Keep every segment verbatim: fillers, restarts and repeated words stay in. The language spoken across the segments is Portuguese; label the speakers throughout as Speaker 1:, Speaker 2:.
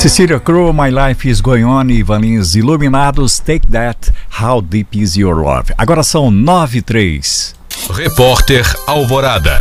Speaker 1: Cecilia Crow, My Life is Going On, e Valinhos Iluminados, Take That, How Deep Is Your Love. Agora são nove e três.
Speaker 2: Repórter Alvorada.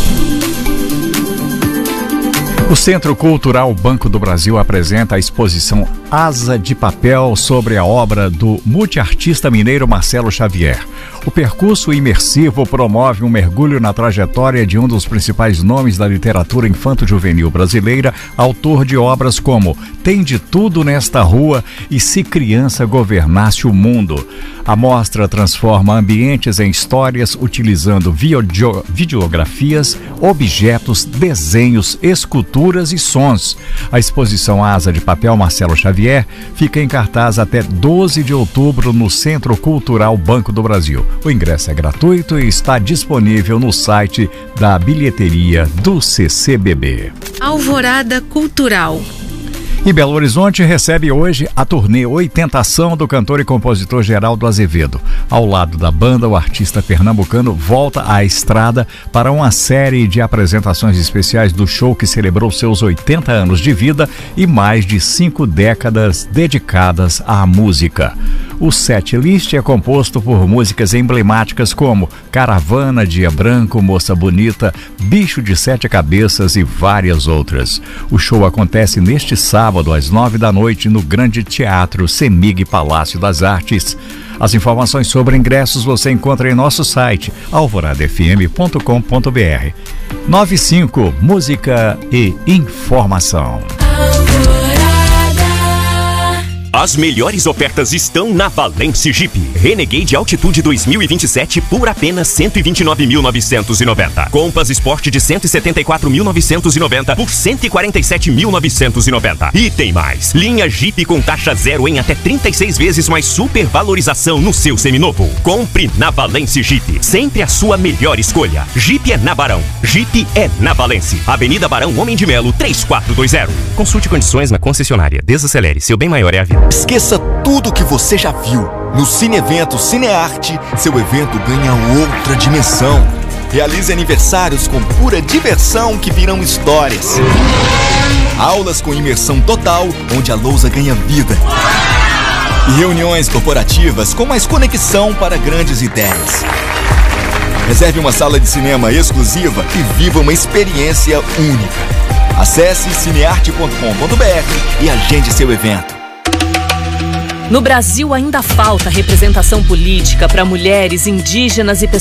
Speaker 1: O Centro Cultural Banco do Brasil apresenta a exposição Asa de Papel sobre a obra do multiartista mineiro Marcelo Xavier. O percurso imersivo promove um mergulho na trajetória de um dos principais nomes da literatura infanto-juvenil brasileira, autor de obras como Tem de Tudo Nesta Rua e Se Criança Governasse o Mundo. A mostra transforma ambientes em histórias utilizando video- videografias, objetos, desenhos, esculturas e sons. A exposição Asa de Papel Marcelo Xavier fica em cartaz até doze de outubro no Centro Cultural Banco do Brasil. O ingresso é gratuito e está disponível no site da bilheteria do C C B B.
Speaker 3: Alvorada Cultural.
Speaker 1: E Belo Horizonte recebe hoje a turnê Oitentação do cantor e compositor Geraldo Azevedo. Ao lado da banda, o artista pernambucano volta à estrada para uma série de apresentações especiais do show que celebrou seus oitenta anos de vida e mais de cinco décadas dedicadas à música. O setlist é composto por músicas emblemáticas como Caravana, Dia Branco, Moça Bonita, Bicho de Sete Cabeças e várias outras. O show acontece neste sábado às nove da noite no Grande Teatro Semig Palácio das Artes. As informações sobre ingressos você encontra em nosso site alvorada f m ponto com ponto b r. noventa e cinco Música e Informação.
Speaker 4: As melhores ofertas estão na Valence Jeep. Renegade Altitude dois mil e vinte e sete por apenas cento e vinte e nove mil novecentos e noventa. Compass Sport de cento e setenta e quatro mil novecentos e noventa por cento e quarenta e sete mil novecentos e noventa. E tem mais. Linha Jeep com taxa zero em até trinta e seis vezes mais supervalorização no seu seminovo. Compre na Valence Jeep. Sempre a sua melhor escolha. Jeep é na Barão. Jeep é na Valence. Avenida Barão Homem de Melo três quatro dois zero. Consulte condições na concessionária. Desacelere. Seu bem maior é a vida.
Speaker 5: Esqueça tudo que você já viu. No Cine Evento Cinearte, seu evento ganha outra dimensão. Realize aniversários com pura diversão que virão histórias. Aulas com imersão total, onde a lousa ganha vida. E reuniões corporativas com mais conexão para grandes ideias. Reserve uma sala de cinema exclusiva e viva uma experiência única. Acesse cinearte ponto com ponto b r e agende seu evento.
Speaker 6: No Brasil ainda falta representação política para mulheres, indígenas e pessoas